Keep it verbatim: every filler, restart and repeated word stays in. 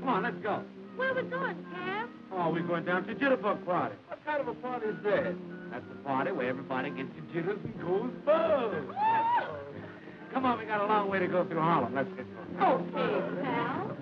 Come on, let's go. Where are we going, Cab? Oh, we're going down to Jitterbug Party. What kind of a party is that? That's the party where everybody gets the jitters and goes buzz. Come on, we got a long way to go through Harlem. Let's get going. Okay, pal.